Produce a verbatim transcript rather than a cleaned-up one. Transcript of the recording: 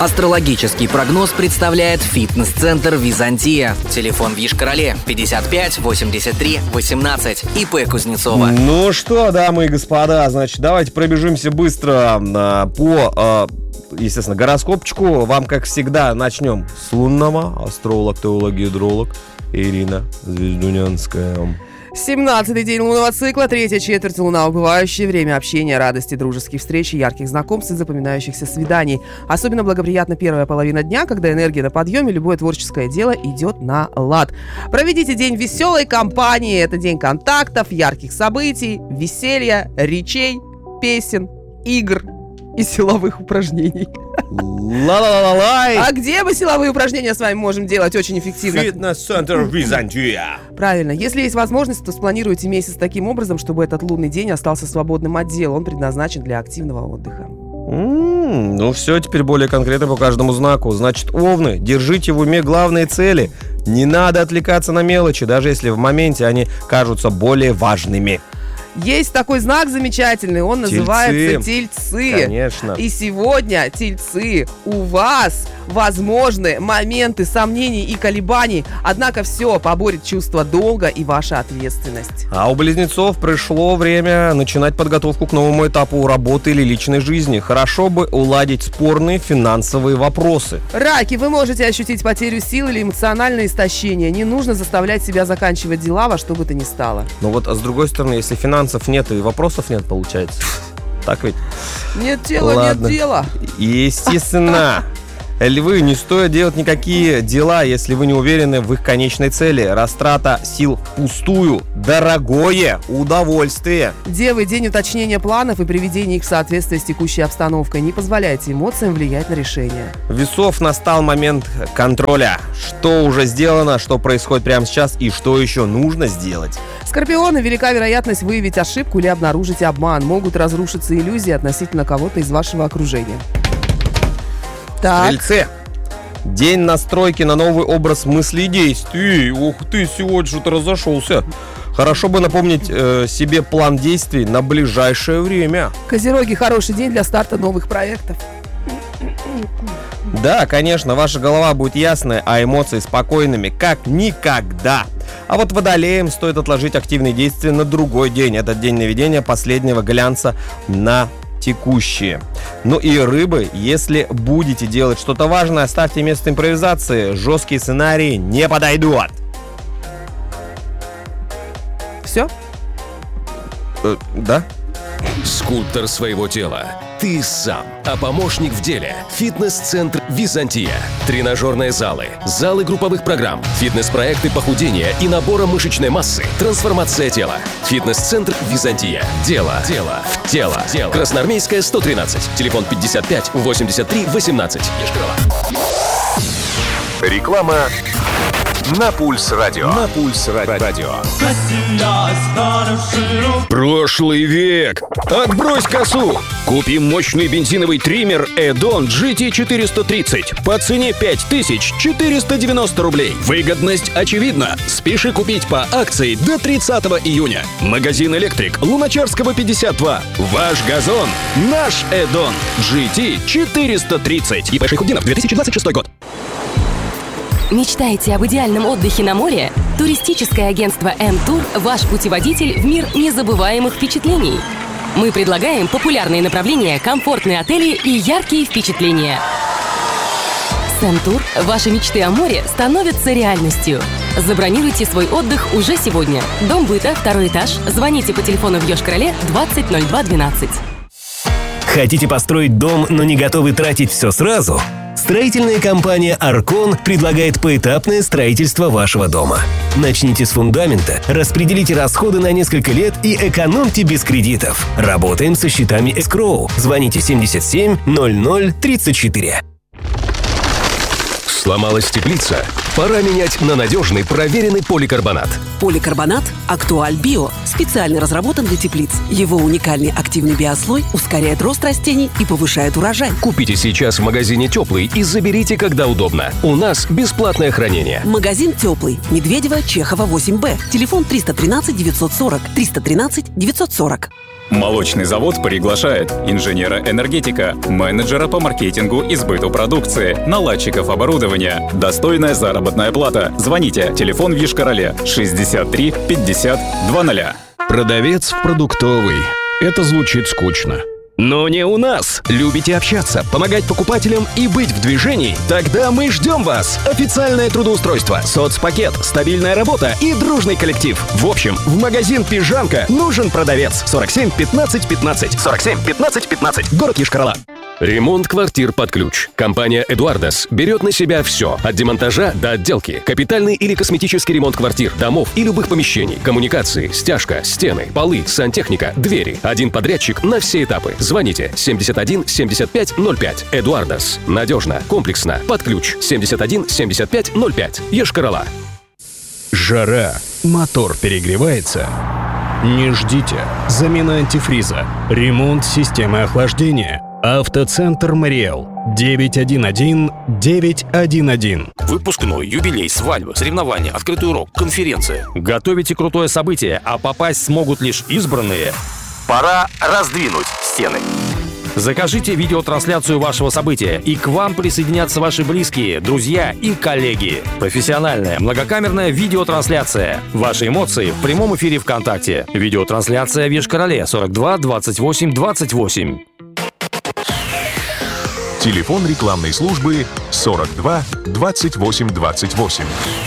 Астрологический прогноз представляет фитнес-центр «Византия». Телефон в Йошкар-Оле пятьдесят пять восемьдесят три восемнадцать. ИП Кузнецова. Ну что, дамы и господа, значит, давайте пробежимся быстро а, по, а, естественно, гороскопчику. Вам, как всегда, начнем с лунного. Астролог, теолог, гидролог Ирина Звездунянская. семнадцатый день лунного цикла, третья четверть луна, убывающее время общения, радости, дружеских встреч, ярких знакомств и запоминающихся свиданий. Особенно благоприятна первая половина дня, когда энергия на подъеме, любое творческое дело идет на лад. Проведите день в веселой компании. Это день контактов, ярких событий, веселья, речей, песен, игр и силовых упражнений. Ла-ла-ла-лай! А где мы силовые упражнения с вами можем делать очень эффективно? Фитнес-центр «Византия». Правильно. Если есть возможность, то спланируйте месяц таким образом, чтобы этот лунный день остался свободным от дел. Он предназначен для активного отдыха. Mm, ну все, теперь более конкретно по каждому знаку. Значит, овны, держите в уме главные цели. Не надо отвлекаться на мелочи, даже если в моменте они кажутся более важными. Есть такой знак замечательный, он называется Тельцы. Конечно. И сегодня, Тельцы, у вас возможны моменты сомнений и колебаний, однако все поборет чувство долга и ваша ответственность. А у Близнецов пришло время начинать подготовку к новому этапу работы или личной жизни. Хорошо бы уладить спорные финансовые вопросы. Раки, вы можете ощутить потерю сил или эмоциональное истощение. Не нужно заставлять себя заканчивать дела во что бы то ни стало. Но вот, а с другой стороны, если финансов нет и вопросов нет, получается. Так ведь? Нет дела, Ладно. нет дела. Естественно. Львы, не стоит делать никакие дела, если вы не уверены в их конечной цели. Растрата сил впустую. Дорогое удовольствие. Девы, день уточнения планов и приведения их в соответствие с текущей обстановкой. Не позволяйте эмоциям влиять на решение. Весов, настал момент контроля. Что уже сделано, что происходит прямо сейчас и что еще нужно сделать. Скорпионы, велика вероятность выявить ошибку или обнаружить обман. Могут разрушиться иллюзии относительно кого-то из вашего окружения. Так. Стрельцы. День настройки на новый образ мыслей и действий. Ух ты, сегодня что-то разошелся. Хорошо бы напомнить э, себе план действий на ближайшее время. Козероги, хороший день для старта новых проектов. Да, конечно, ваша голова будет ясная, а эмоции спокойными, как никогда. А вот водолеям стоит отложить активные действия на другой день. Этот день наведения последнего глянца на текущие. Ну и рыбы, если будете делать что-то важное, оставьте место импровизации. Жесткие сценарии не подойдут. Все? Э, да? Скульптор своего тела. Ты сам. А помощник в деле. Фитнес-центр «Византия». Тренажерные залы, залы групповых программ, фитнес-проекты похудения и набора мышечной массы, трансформация тела. Фитнес-центр «Византия». Дело. Дело. В тело. Тело. Красноармейская, сто тринадцать. Телефон пятьдесят пять восемьдесят три восемнадцать. Йошкар-Ола. Реклама на Пульс Радио. На Пульс Радио. Прошлый век. Отбрось косу. Купи мощный бензиновый триммер Эдон джи ти четыреста тридцать по цене пять тысяч четыреста девяносто рублей. Выгодность очевидна. Спеши купить по акции до тридцатого июня. Магазин «Электрик», Луначарского, пятьдесят два. Ваш газон. Наш Эдон джи ти четыреста тридцать. ИП Шейхутдинов, две тысячи двадцать шестой год. Мечтаете об идеальном отдыхе на море? Туристическое агентство «М-Тур» – ваш путеводитель в мир незабываемых впечатлений. Мы предлагаем популярные направления, комфортные отели и яркие впечатления. С «М-Тур» ваши мечты о море становятся реальностью. Забронируйте свой отдых уже сегодня. Дом быта, второй этаж. Звоните по телефону в Йошкар-Оле двадцать ноль два двенадцать. Хотите построить дом, но не готовы тратить все сразу? Строительная компания «Аркон» предлагает поэтапное строительство вашего дома. Начните с фундамента, распределите расходы на несколько лет и экономьте без кредитов. Работаем со счетами эскроу. Звоните семьдесят семь ноль ноль тридцать четыре. Сломалась теплица? Пора менять на надежный, проверенный поликарбонат. Поликарбонат «Актуаль Био» специально разработан для теплиц. Его уникальный активный биослой ускоряет рост растений и повышает урожай. Купите сейчас в магазине «Теплый» и заберите, когда удобно. У нас бесплатное хранение. Магазин «Теплый». Медведева, Чехова, восемь Б. Телефон триста тринадцать девятьсот сорок. триста тринадцать девятьсот сорок. Молочный завод приглашает инженера-энергетика, менеджера по маркетингу и сбыту продукции, наладчиков оборудования. Достойная заработная плата. Звоните. Телефон в Йошкар-Оле шестьдесят три пятьдесят двадцать. Продавец в продуктовый. Это звучит скучно. Но не у нас. Любите общаться, помогать покупателям и быть в движении? Тогда мы ждем вас. Официальное трудоустройство, соцпакет, стабильная работа и дружный коллектив. В общем, в магазин «Пижамка» нужен продавец. сорок семь пятнадцать пятнадцать. сорок семь пятнадцать пятнадцать. Город Йошкар-Ола. Ремонт квартир под ключ. Компания «Эдуардас» берет на себя все. От демонтажа до отделки. Капитальный или косметический ремонт квартир, домов и любых помещений. Коммуникации, стяжка, стены, полы, сантехника, двери. Один подрядчик на все этапы. Звоните семьдесят один семьдесят пять ноль пять. «Эдуардас». Надежно, комплексно, под ключ. семьдесят один семьдесят пять ноль пять. Йошкар-Ола. Жара. Мотор перегревается. Не ждите. Замена антифриза. Ремонт системы охлаждения. Автоцентр «Мариэл». девять один один девять один один. Выпускной, юбилей, свадьба, соревнования, открытый урок, конференция. Готовите крутое событие, а попасть смогут лишь избранные. Пора раздвинуть стены. Закажите видеотрансляцию вашего события, и к вам присоединятся ваши близкие, друзья и коллеги. Профессиональная многокамерная видеотрансляция. Ваши эмоции в прямом эфире ВКонтакте. Видеотрансляция в Йошкар-Оле сорок два двадцать восемь двадцать восемь. Телефон рекламной службы сорок два двадцать восемь двадцать восемь.